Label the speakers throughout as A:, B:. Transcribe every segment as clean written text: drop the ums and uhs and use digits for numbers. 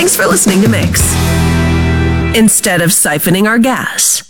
A: Thanks for listening to Mix. Instead of siphoning our gas.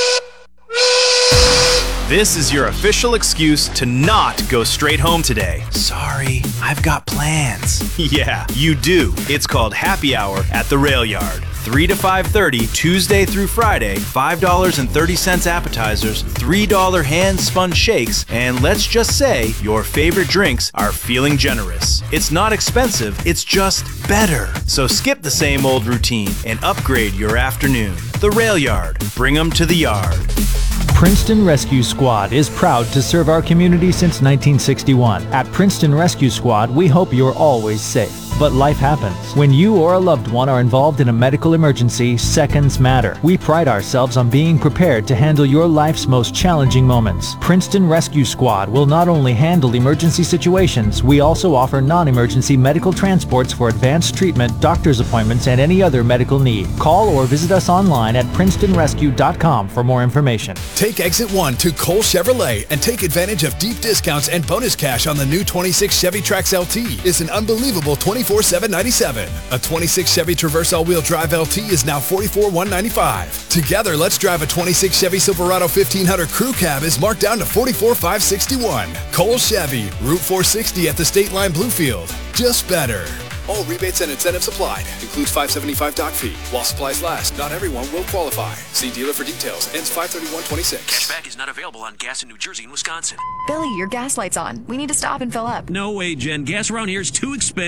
B: This is your official excuse to not go straight home today. Sorry, I've got plans. Yeah, you do. It's called Happy Hour at the Rail Yard. 3 to 5:30, Tuesday through Friday, $5.30 appetizers, $3 hand-spun shakes, and let's just say your favorite drinks are feeling generous. It's not expensive, it's just better. So skip the same old routine and upgrade your afternoon. The Rail Yard. Bring 'em to the yard.
C: Princeton Rescue Squad is proud to serve our community since 1961. At Princeton Rescue Squad, we hope you're always safe. But life happens. When you or a loved one are involved in a medical emergency, seconds matter. We pride ourselves on being prepared to handle your life's most challenging moments. Princeton Rescue Squad will not only handle emergency situations, we also offer non-emergency medical transports for advanced treatment, doctor's appointments, and any other medical need. Call or visit us online at princetonrescue.com for more information.
D: Take Exit 1 to Cole Chevrolet and take advantage of deep discounts and bonus cash on the new 26 Chevy Trax LT. It's an unbelievable $24,797. A 26 Chevy Traverse all-wheel drive LT is now $44,195. Together, let's drive a 26 Chevy Silverado 1500 Crew Cab is marked down to $44,561. Cole Chevy, Route 460 at the State Line Bluefield. Just better. All rebates and incentives applied. Includes $575 dock fee. While supplies last, not everyone will qualify. See dealer for details. Ends 5/31/26.
E: Cashback is not available on gas in New Jersey and Wisconsin.
F: Billy, your gas light's on. We need to stop and fill up.
E: No way, Jen. Gas around here is too expensive.